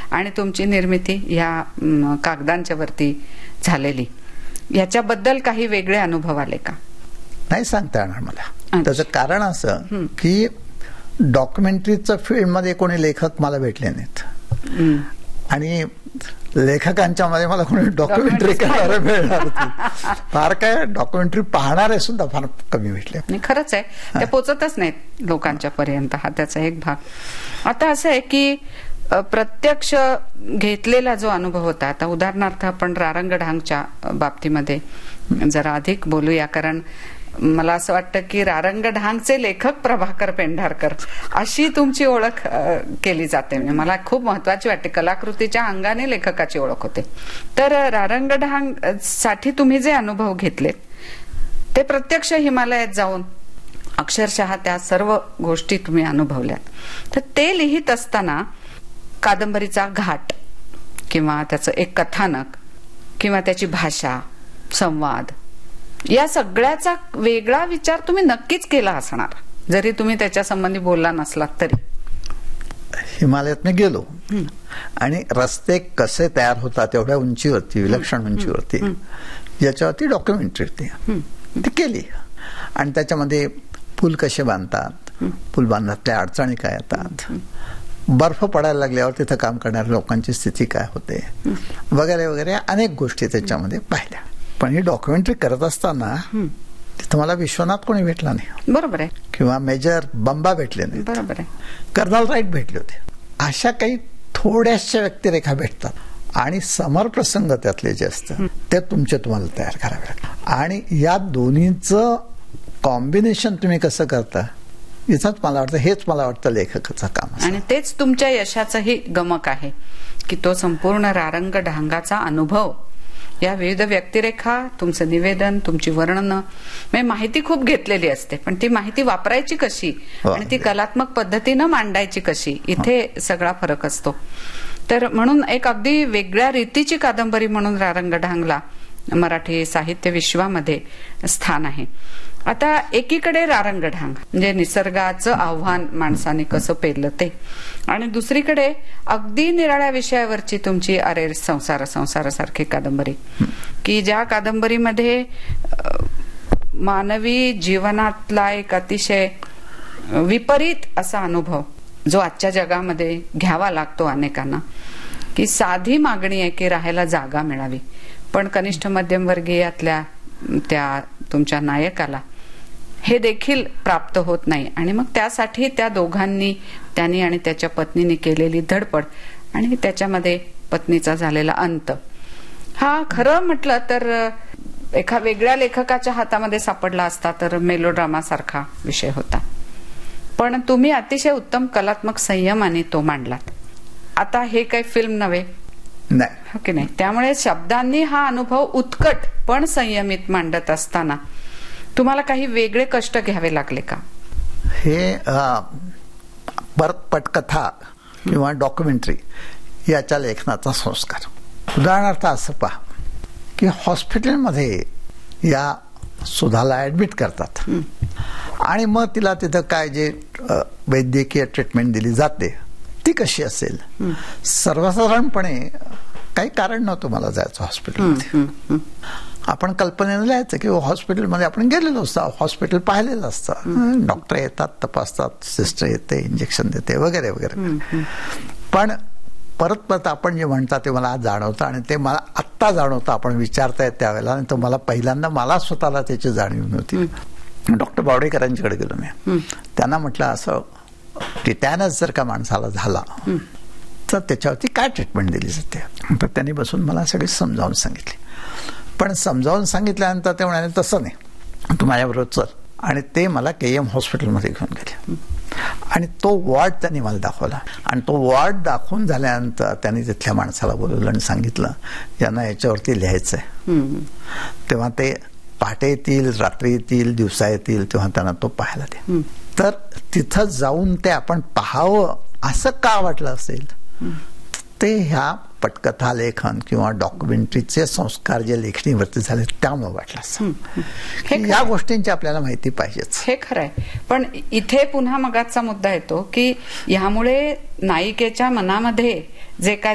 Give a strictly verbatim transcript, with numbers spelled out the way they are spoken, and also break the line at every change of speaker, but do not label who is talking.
आणि तुमची निर्मिती या कागदांच्या वरती झालेली, याच्याबद्दल काही वेगळे अनुभव आले का?
नाही सांगता येणार मला. त्याचं कारण असं की डॉक्युमेंटरीच्या फील्डमध्ये कोणी लेखक मला भेटले नाहीत आणि लेखकांच्या मध्ये मला कोणी डॉक्युमेंटरी करायला मिळणार होती. फार काय डॉक्युमेंटरी पाहणारे सुद्धा फार कमी भेटले.
खरंच आहे, ते पोचतच नाहीत लोकांच्या पर्यंत, हा त्याचा एक भाग. आता असं आहे की प्रत्यक्ष घेतलेला जो अनुभव होता, आता उदाहरणार्थ आपण रारंगढांगच्या बाबतीमध्ये जरा अधिक बोलूया, कारण मला असं वाटतं की रारंगढांगचे लेखक प्रभाकर पेंढारकर अशी तुमची ओळख केली जाते. मला खूप महत्वाची वाटते, कलाकृतीच्या अंगाने लेखकाची ओळख होते. तर रारंगढांग साठी तुम्ही जे अनुभव घेतले ते प्रत्यक्ष हिमालयात जाऊन अक्षरशः त्या सर्व गोष्टी तुम्ही अनुभवल्यात. तर ते लिहित असताना कादंबरीचा घाट किंवा त्याचं एक कथानक किंवा त्याची भाषा, संवाद, या सगळ्याचा वेगळा विचार तुम्ही नक्कीच केला असणार, जरी तुम्ही त्याच्या संबंधी बोलला नसलात तरी.
हिमालयात मी गेलो आणि रस्ते कसे तयार होतात एवढ्या उंचीवरती, विलक्षण उंचीवरती, याच्यावरती डॉक्युमेंटरी होती, ती केली. आणि त्याच्यामध्ये पूल कसे बांधतात, पूल बांधण्यातल्या अडचणी काय येतात, बर्फ पडायला लागल्यावर तिथं काम करणाऱ्या लोकांची स्थिती काय होते, वगैरे वगैरे अनेक गोष्टी त्याच्यामध्ये पाहिल्या. पण ही डॉक्युमेंटरी करत असताना तिथं मला विश्वनाथ कोणी भेटला नाही,
बरोबर आहे,
किंवा मेजर बंबा भेटले नाही,
बरोबर आहे,
कर्नल राईट भेटले होते. अशा काही थोड्याशा व्यक्तिरेखा भेटतात आणि समरप्रसंग त्यातले जे असतात ते तुमचे तुम्हाला तयार करावे लागतात. आणि या दोन्हीचं कॉम्बिनेशन तुम्ही कसं करता, याचाच मला वाटतं, हेच मला वाटतं लेखकाचं काम.
आणि तेच तुमच्या यशाचंही गमक आहे की तो संपूर्ण रारंगढांगाचा अनुभव, या विविध व्यक्तिरेखा, तुमचं निवेदन, तुमची वर्णनं, माहिती खूप घेतलेली असते, पण ती माहिती वापरायची कशी आणि ती कलात्मक पद्धतीनं मांडायची कशी, इथे सगळा फरक असतो. तर म्हणून एक अगदी वेगळ्या रीतीची कादंबरी म्हणून रारंगढांगला मराठी साहित्य विश्वामध्ये स्थान आहे. आता एकीकडे रारंगढांग म्हणजे निसर्गाचं आव्हान माणसाने कसं पेरलं ते, आणि दुसरीकडे अगदी निराळ्या विषयावरची तुमची अरे संसार संसारासारखी कादंबरी, की ज्या कादंबरीमध्ये मानवी जीवनातला एक अतिशय विपरीत असा अनुभव जो आजच्या जगामध्ये घ्यावा लागतो अनेकांना, की साधी मागणी आहे की राहायला जागा मिळावी, पण कनिष्ठ मध्यमवर्गीयातल्या त्या तुमच्या नायकाला हे देखील प्राप्त होत नाही. आणि मग त्यासाठी त्या दोघांनी, त्यांनी आणि त्याच्या पत्नीने केलेली धडपड आणि त्याच्यामध्ये पत्नीचा झालेला अंत, हा खरं म्हटलं तर एका वेगळ्या लेखकाच्या हातामध्ये सापडला असता तर मेलोड्रामा सारखा विषय होता. पण तुम्ही अतिशय उत्तम कलात्मक संयमाने तो मांडलात. आता हे काही फिल्म नव्हे, हो की नाही, त्यामुळे शब्दांनी हा अनुभव उत्कट पण संयमित मांडत असताना तुम्हाला काही वेगळे कष्ट घ्यावे लागले का?
हे परत पटकथा किंवा डॉक्युमेंटरी याच्या लेखनाचा संस्कार. उदाहरणार्थ असं पहा की हॉस्पिटलमध्ये या सुधाला ऍडमिट करतात आणि मग तिला तिथं काय जे वैद्यकीय ट्रीटमेंट दिली जाते ती कशी असेल. सर्वसाधारणपणे काही कारण नव्हतं मला जायचं हॉस्पिटलमध्ये. आपण कल्पनेनं लिहायचं की हॉस्पिटलमध्ये आपण गेलेलो असतो, हॉस्पिटल पाहिलेलं असतं, डॉक्टर येतात, तपासतात, सिस्टर येते, इंजेक्शन देते, वगैरे वगैरे. पण परत परत आपण जे म्हणता ते मला आज जाणवतं आणि ते मला आत्ता जाणवतं, आपण विचारतायत त्यावेळेला, आणि तो मला पहिल्यांदा मला स्वतःला त्याची जाणीव नव्हती. डॉक्टर बावडेकरांच्याकडे गेलो मी, त्यांना म्हटलं असं टिटॅनस जर का माणसाला झाला तर त्याच्यावरती काय ट्रीटमेंट दिली जाते. तर त्यांनी बसून मला सगळी समजावून सांगितली. पण समजावून सांगितल्यानंतर ते म्हणाले तसं नाही, तू माझ्याबरोबर चल, आणि ते मला के एम हॉस्पिटलमध्ये घेऊन गेले आणि तो वॉर्ड त्यांनी मला दाखवला. आणि तो वॉर्ड दाखवून झाल्यानंतर त्यांनी तिथल्या माणसाला बोलवलं आणि सांगितलं यांना याच्यावरती लिहायचंय. तेव्हा ते पहाटे येतील, रात्री येतील, दिवसा येतील, तेव्हा त्यांना तो पाहायला दे. तर तिथं जाऊन ते आपण पाहावं असं का वाटलं असेल, ते ह्या पटकथा लेखन किंवा डॉक्युमेंटरीचे संस्कार जे लेखणीवरती झाले त्यामुळे वाटलं असं. या गोष्टींची आपल्याला माहिती पाहिजेच.
हे खरं आहे. पण इथे पुन्हा मगाचा मुद्दा येतो की ह्यामुळे नायिकेच्या मनामध्ये जे काय